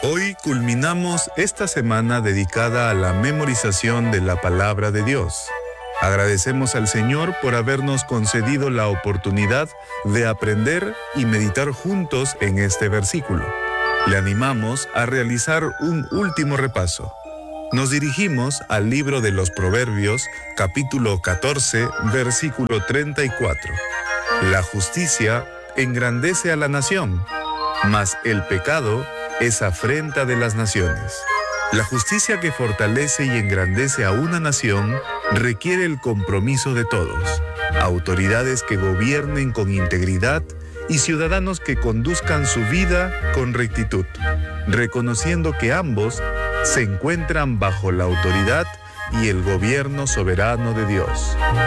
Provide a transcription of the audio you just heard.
Hoy culminamos esta semana dedicada a la memorización de la Palabra de Dios. Agradecemos al Señor por habernos concedido la oportunidad de aprender y meditar juntos en este versículo. Le animamos a realizar un último repaso. Nos dirigimos al libro de los Proverbios, capítulo 14, versículo 34. La justicia engrandece a la nación, mas el pecado es afrenta de las naciones. La justicia que fortalece y engrandece a una nación requiere el compromiso de todos, autoridades que gobiernen con integridad y ciudadanos que conduzcan su vida con rectitud, reconociendo que ambos se encuentran bajo la autoridad y el gobierno soberano de Dios.